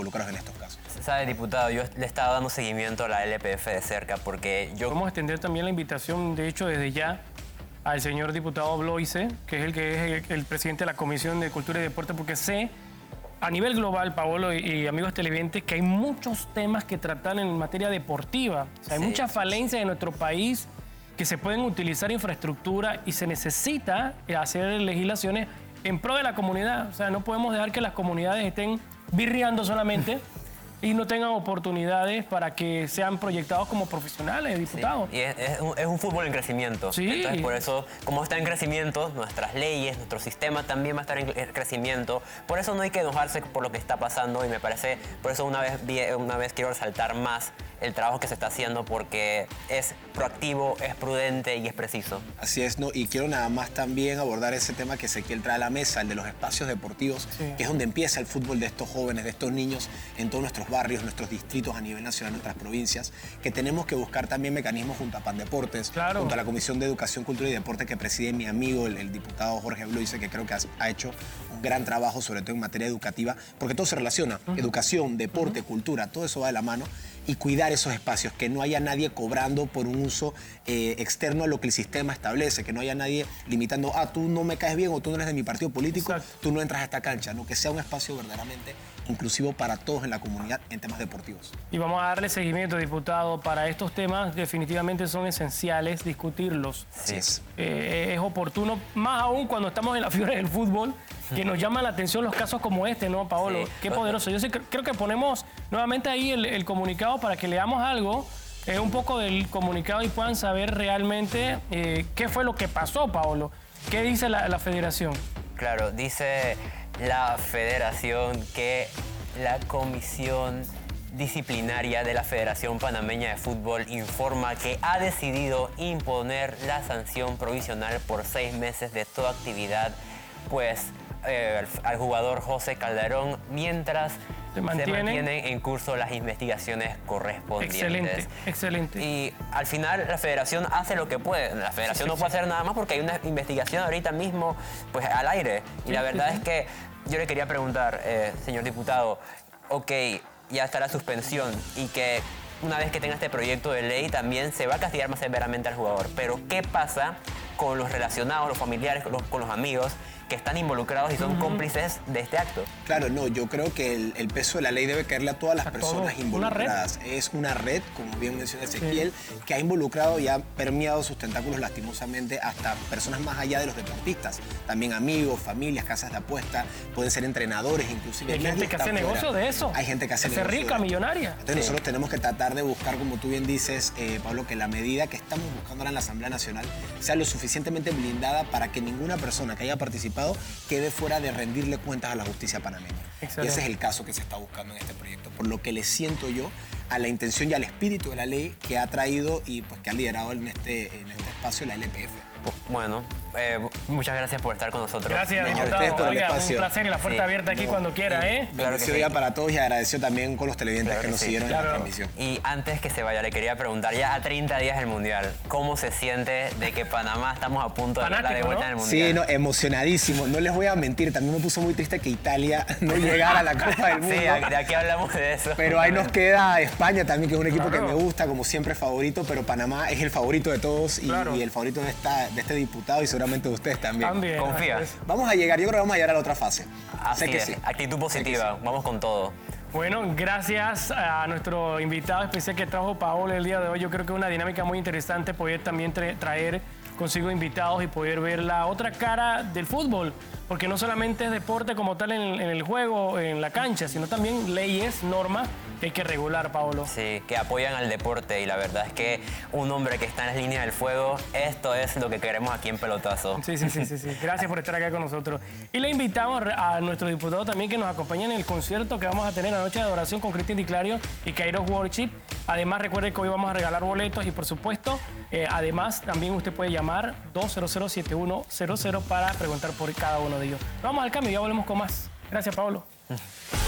involucrados en estos casos. Sabe, diputado, yo le estaba dando seguimiento a la LPF de cerca porque yo... Vamos a extender también la invitación, de hecho, desde ya, al señor diputado Bloise, que es el presidente de la Comisión de Cultura y Deporte, porque sé, a nivel global, Paolo y amigos televidentes, que hay muchos temas que tratar en materia deportiva. O sea, hay muchas falencias en nuestro país que se pueden utilizar infraestructura y se necesita hacer legislaciones en pro de la comunidad. O sea, no podemos dejar que las comunidades estén birriando solamente y no tengan oportunidades para que sean proyectados como profesionales, diputados. Sí, y es un fútbol en crecimiento. Sí. Entonces, por eso, como está en crecimiento, nuestras leyes, nuestro sistema también va a estar en crecimiento. Por eso no hay que enojarse por lo que está pasando y me parece, por eso una vez quiero resaltar más el trabajo que se está haciendo porque es proactivo, es prudente y es preciso. Así es, ¿no? Y quiero nada más también abordar ese tema que Ezequiel trae a la mesa, el de los espacios deportivos, que es donde empieza el fútbol de estos jóvenes, de estos niños, en todos nuestros barrios, nuestros distritos a nivel nacional, nuestras provincias, que tenemos que buscar también mecanismos junto a Pandeportes, junto a la Comisión de Educación, Cultura y Deporte que preside mi amigo, el diputado Jorge Bloise, que creo que ha hecho un gran trabajo, sobre todo en materia educativa, porque todo se relaciona, educación, deporte, cultura, todo eso va de la mano, y cuidar esos espacios, que no haya nadie cobrando por un uso externo a lo que el sistema establece, que no haya nadie limitando, tú no me caes bien o tú no eres de mi partido político, tú no entras a esta cancha, ¿no? Que sea un espacio verdaderamente inclusivo para todos en la comunidad en temas deportivos. Y vamos a darle seguimiento, diputado, para estos temas definitivamente son esenciales discutirlos. Así es. Es oportuno, más aún cuando estamos en la fiebre del fútbol, que nos llama la atención los casos como este, ¿no, Paolo? Sí. Qué poderoso. Yo creo que ponemos nuevamente ahí el comunicado para que leamos algo, un poco del comunicado y puedan saber realmente qué fue lo que pasó, Paolo. ¿Qué dice la federación? Claro, dice la federación que la comisión disciplinaria de la Federación Panameña de Fútbol informa que ha decidido imponer la sanción provisional por 6 meses de toda actividad, pues al jugador José Calderón, mientras se mantienen en curso las investigaciones correspondientes. Excelente, excelente. Y al final la federación hace lo que puede. La federación no puede hacer nada más porque hay una investigación ahorita mismo pues al aire. Y la verdad es que yo le quería preguntar, señor diputado, ok, ya está la suspensión y que una vez que tenga este proyecto de ley también se va a castigar más severamente al jugador. Pero ¿qué pasa con los relacionados, los familiares, con los amigos que están involucrados y son cómplices de este acto? Claro, no, yo creo que el peso de la ley debe caerle a todas las personas involucradas. Es una red, como bien menciona Ezequiel, que ha involucrado y ha permeado sus tentáculos lastimosamente hasta personas más allá de los deportistas. También amigos, familias, casas de apuesta, pueden ser entrenadores inclusive. Hay gente que hace negocio de eso. Hay gente que hace negocio. rica, millonaria. Entonces nosotros tenemos que tratar de buscar, como tú bien dices, Pablo, que la medida que estamos buscando ahora en la Asamblea Nacional sea lo suficientemente blindada para que ninguna persona que haya participado quede fuera de rendirle cuentas a la justicia panameña. Excelente. Y ese es el caso que se está buscando en este proyecto, por lo que le siento yo a la intención y al espíritu de la ley que ha traído y pues, que ha liderado en este espacio la LPF. Bueno, muchas gracias por estar con nosotros. Gracias, diputado. Oiga, un placer y la puerta abierta aquí cuando quiera, Claro que sí. Día para todos y agradeció también con los televidentes que nos siguieron en la transmisión. Y antes que se vaya, le quería preguntar, ya a 30 días del Mundial, ¿cómo se siente de que Panamá estamos a punto de dar de vuelta en el Mundial? Sí, no, emocionadísimo. No les voy a mentir, también me puso muy triste que Italia no llegara a la Copa del Mundo. Sí, de aquí hablamos de eso. Pero ahí nos queda España también, que es un equipo que me gusta, como siempre favorito, pero Panamá es el favorito de todos y el favorito de este diputado y seguramente de ustedes también. Confía. Vamos a llegar, yo creo que vamos a llegar a la otra fase. Así es, sí. Actitud positiva, vamos con todo. Bueno, gracias a nuestro invitado especial que trajo Paolo el día de hoy. Yo creo que es una dinámica muy interesante poder también traer consigo invitados y poder ver la otra cara del fútbol, porque no solamente es deporte como tal en el juego, en la cancha, sino también leyes, normas que hay que regular, Paolo. Sí, que apoyan al deporte y la verdad es que un hombre que está en las líneas del fuego, esto es lo que queremos aquí en Pelotazo. Sí. Gracias por estar acá con nosotros. Y le invitamos a nuestro diputado también que nos acompañe en el concierto que vamos a tener la noche de adoración con Cristian Di Clario y Kairos Worship. Además, recuerde que hoy vamos a regalar boletos y, por supuesto, además, también usted puede llamar 200-7100 para preguntar por cada uno de ellos. Vamos al cambio y ya volvemos con más. Gracias, Paolo.